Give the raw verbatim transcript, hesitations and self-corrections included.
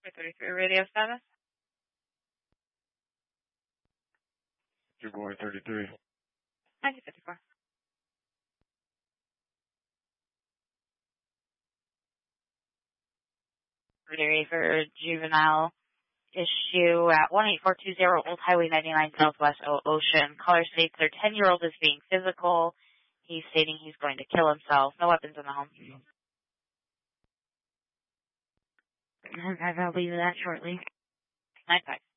thirty-three radio status. Two boy thirty-three. nineteen fifty-four. Ready for juvenile issue at one eight four two zero Old Highway ninety-nine Southwest o- Ocean. Caller states their ten-year-old is being physical. He's stating he's going to kill himself. No weapons in the home. I'll leave that shortly. nine five.